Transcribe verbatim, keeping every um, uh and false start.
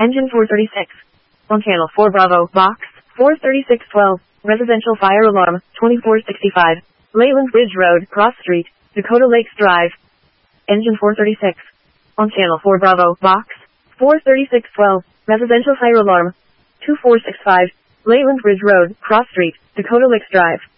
Engine four thirty-six. On channel four Bravo, box, four thirty-six twelve, residential fire alarm, twenty-four sixty-five, Leyland Ridge Road, Cross Street, Dakota Lakes Drive. Engine four thirty-six. On channel four Bravo, box, four thirty-six twelve, residential fire alarm, two four six five, Leyland Ridge Road, Cross Street, Dakota Lakes Drive.